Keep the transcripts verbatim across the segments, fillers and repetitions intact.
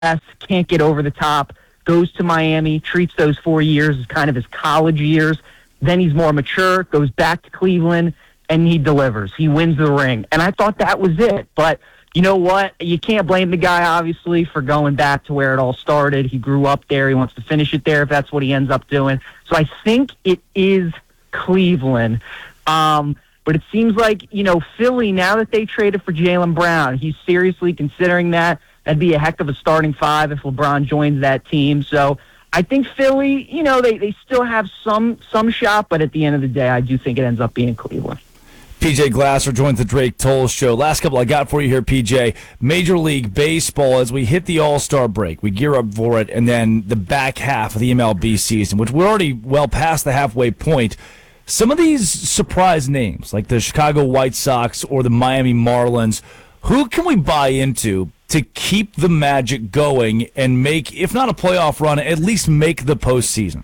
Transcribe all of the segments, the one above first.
can't get over the top, goes to Miami, treats those four years as kind of his college years. Then he's more mature, goes back to Cleveland, and he delivers. He wins the ring. And I thought that was it. But you know what? You can't blame the guy, obviously, for going back to where it all started. He grew up there. He wants to finish it there if that's what he ends up doing. So I think it is Cleveland. Um, but it seems like, you know, Philly, now that they traded for Jaylen Brown, he's seriously considering that. That'd be a heck of a starting five if LeBron joins that team. So I think Philly, you know, they, they still have some some shot, but at the end of the day, I do think it ends up being Cleveland. P J Glasser joins the Drake Toll Show. Last couple I got for you here, P J. Major League Baseball, as we hit the All-Star break, we gear up for it, and then the back half of the M L B season, which we're already well past the halfway point. Some of these surprise names, like the Chicago White Sox or the Miami Marlins, who can we buy into to keep the magic going and make, if not a playoff run, at least make the postseason?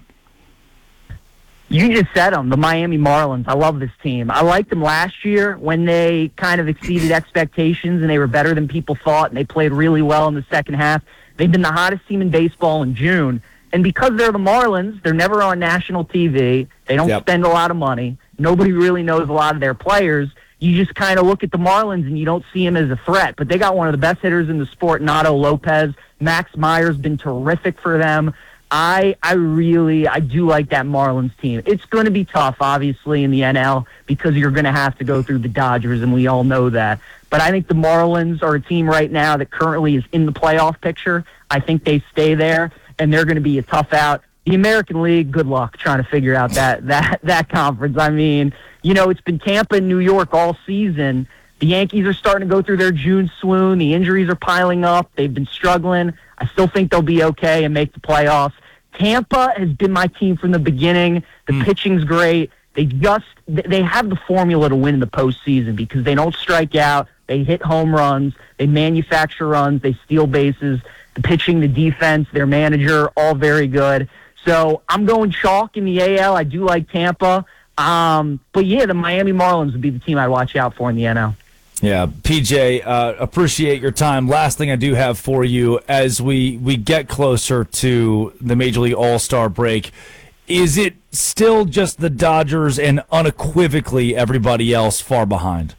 You just said them, the Miami Marlins. I love this team. I liked them last year when they kind of exceeded expectations and they were better than people thought, and they played really well in the second half. They've been the hottest team in baseball in June. And because they're the Marlins, they're never on national T V. They don't yep. spend a lot of money. Nobody really knows a lot of their players. You just kind of look at the Marlins and you don't see him as a threat. But they got one of the best hitters in the sport, Nato Lopez. Max Meyer's been terrific for them. I I really, I do like that Marlins team. It's going to be tough, obviously, in the N L because you're going to have to go through the Dodgers, and we all know that. But I think the Marlins are a team right now that currently is in the playoff picture. I think they stay there, and they're going to be a tough out. The American League, good luck trying to figure out that that that conference. I mean, you know, it's been Tampa and New York all season. The Yankees are starting to go through their June swoon. The injuries are piling up. They've been struggling. I still think they'll be okay and make the playoffs. Tampa has been my team from the beginning. The mm. pitching's great. They just they have the formula to win in the postseason because they don't strike out. They hit home runs. They manufacture runs. They steal bases. The pitching, the defense, their manager, all very good. So I'm going chalk in the A L. I do like Tampa. Um, but, yeah, the Miami Marlins would be the team I'd watch out for in the N L. Yeah, P J, uh, appreciate your time. Last thing I do have for you as we, we get closer to the Major League All-Star break, is it still just the Dodgers and unequivocally everybody else far behind?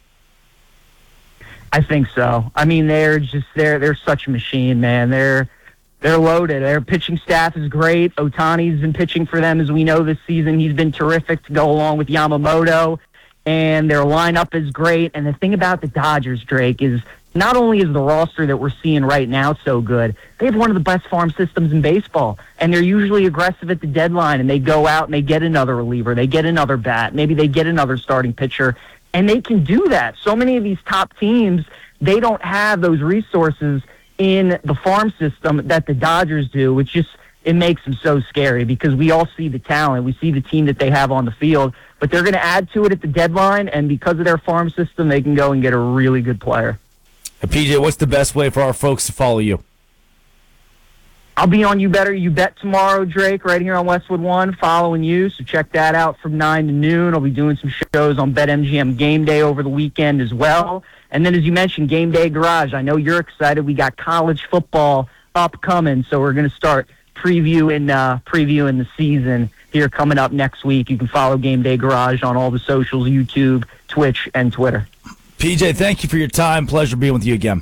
I think so. I mean, they're just they're they're such a machine, man. They're they're loaded. Their pitching staff is great. Ohtani's been pitching for them, as we know, this season. He's been terrific to go along with Yamamoto. And their lineup is great. And the thing about the Dodgers, Drake, is not only is the roster that we're seeing right now so good, they have one of the best farm systems in baseball. And they're usually aggressive at the deadline, and they go out and they get another reliever. They get another bat. Maybe they get another starting pitcher. And they can do that. So many of these top teams, they don't have those resources in the farm system that the Dodgers do, which just it makes them so scary because we all see the talent. We see the team that they have on the field. But they're going to add to it at the deadline, and because of their farm system, they can go and get a really good player. Hey, P J, what's the best way for our folks to follow you? I'll be on You Better You Bet tomorrow, Drake, right here on Westwood One, following you. So check that out from nine to noon. I'll be doing some shows on BetMGM Game Day over the weekend as well. And then, as you mentioned, Game Day Garage. I know you're excited. We got college football upcoming, so we're going to start previewing, uh, previewing the season here coming up next week. You can follow Game Day Garage on all the socials, YouTube, Twitch, and Twitter. P J, thank you for your time. Pleasure being with you again.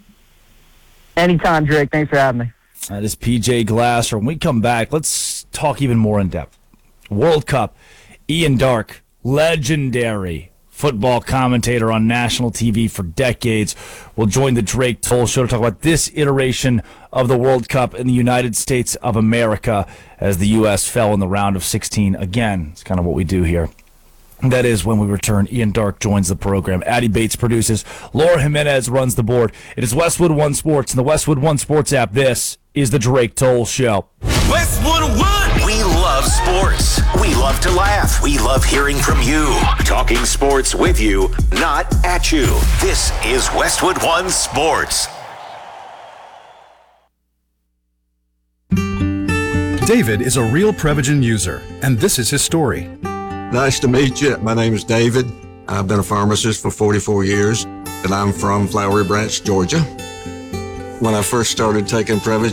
Anytime, Drake. Thanks for having me. That is P J Glasser. When we come back, let's talk even more in depth. World Cup, Ian Darke, legendary football commentator on national T V for decades, will join the Drake Toll Show to talk about this iteration of the World Cup in the United States of America as the U S fell in the round of sixteen. Again, it's kind of what we do here. That is when we return. Ian Darke joins the program. Addie Bates produces. Laura Jimenez runs the board. It is Westwood One Sports and the Westwood One Sports app. This is the Drake Toll Show. Westwood One! We love sports. We love to laugh. We love hearing from you. Talking sports with you, not at you. This is Westwood One Sports. David is a real Prevagen user, and this is his story. Nice to meet you. My name is David. I've been a pharmacist for forty-four years, and I'm from Flowery Branch, Georgia. when I first started taking Prevagen.